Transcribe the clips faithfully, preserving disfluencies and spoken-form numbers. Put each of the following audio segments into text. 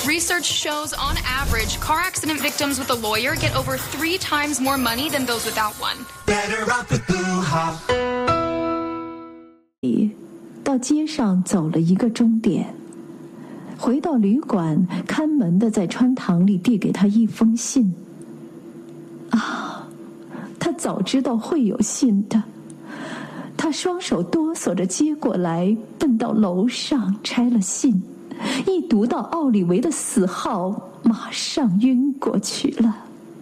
Research shows, on average, car accident victims with a lawyer get over three times more money than those without one. Better off with Blue Hop. 到街上走了一个钟点，回到旅馆，看门的在穿堂里递给他一封信。啊，他早知道会有信的。他双手哆嗦着接过来，奔到楼上拆了信，一读到奥利维的死号，马上晕过去了。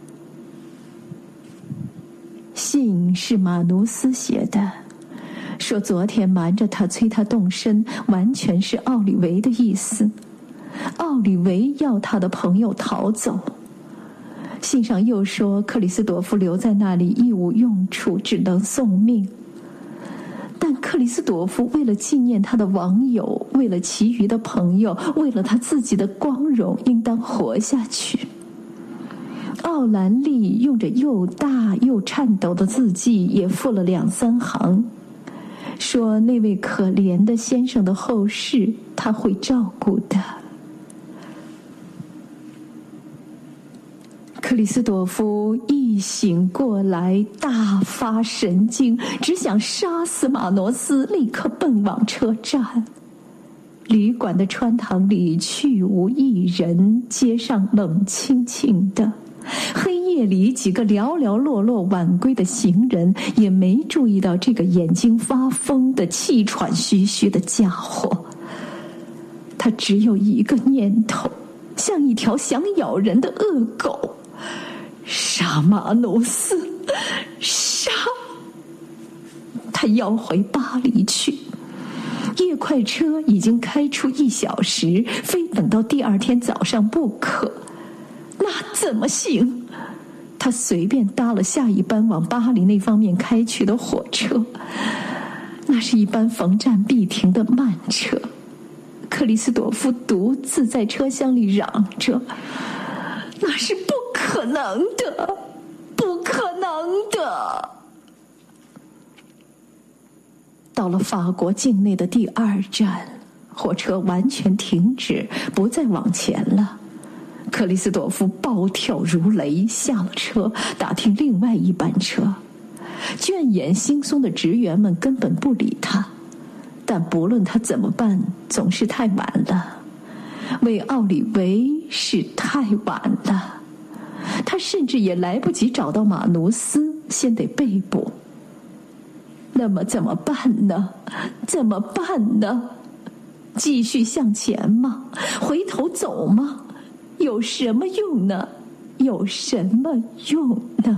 信是马努斯写的，说昨天瞒着他催他动身，完全是奥利维的意思。奥利维要他的朋友逃走。信上又说克里斯朵夫留在那里一无用处，只能送命。但克里斯朵夫为了纪念他的网友，为了其余的朋友，为了他自己的光荣，应当活下去。奥兰丽用着又大又颤抖的字迹也附了两三行，说那位可怜的先生的后事他会照顾的。克里斯朵夫一醒过来，大发神经，只想杀死马诺斯，立刻奔往车站。旅馆的穿堂里去无一人，街上冷清清的。黑夜里几个寥寥落落晚归的行人也没注意到这个眼睛发疯的气喘吁吁的家伙。他只有一个念头，像一条想咬人的恶狗，杀马努斯，杀！他要回巴黎去。夜快车已经开出一小时，非等到第二天早上不可。那怎么行？他随便搭了下一班往巴黎那方面开去的火车，那是一班逢站必停的慢车。克里斯朵夫独自在车厢里嚷着：“那是不可能的，不可能的！”到了法国境内的第二站，火车完全停止，不再往前了。克里斯朵夫暴跳如雷，下了车，打听另外一班车。倦眼惺忪的职员们根本不理他，但不论他怎么办，总是太晚了。为奥里维是太晚了，他甚至也来不及找到马努斯，先得被捕。那么怎么办呢？怎么办呢？继续向前吗？回头走吗？有什么用呢？有什么用呢？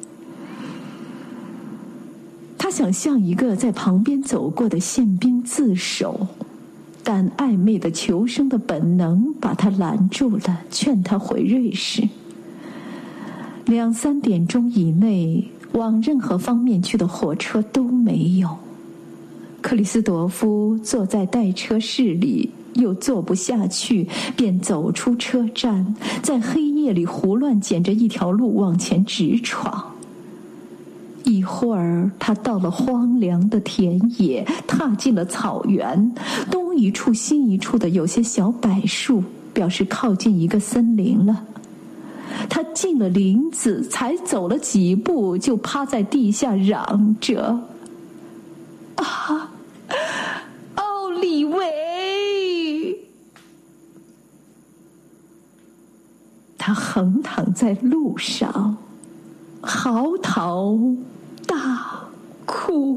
他想向一个在旁边走过的宪兵自首，但暧昧的求生的本能把他拦住了，劝他回瑞士。两三点钟以内往任何方面去的火车都没有。克里斯朵夫坐在待车室里，又坐不下去，便走出车站，在黑夜里胡乱捡着一条路往前直闯。一会儿他到了荒凉的田野，踏进了草原，东一处西一处的有些小柏树，表示靠近一个森林了。他进了林子，才走了几步，就趴在地下嚷着：“啊，奥利维！”他横躺在路上，嚎啕大哭。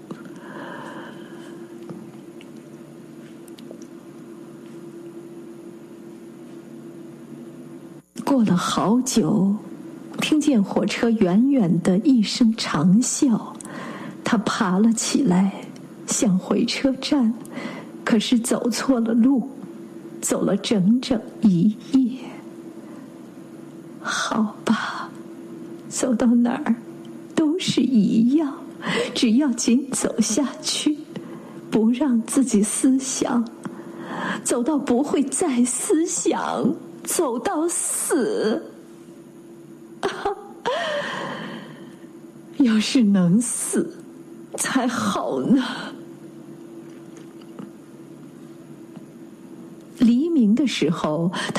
过了好久，听见火车远远的一声长啸，他爬了起来，想回车站，可是走错了路，走了整整一夜。好吧，走到哪儿都是一样，只要紧走下去，不让自己思想，走到不会再思想，走到死。啊，要是能死才好呢。黎明的时候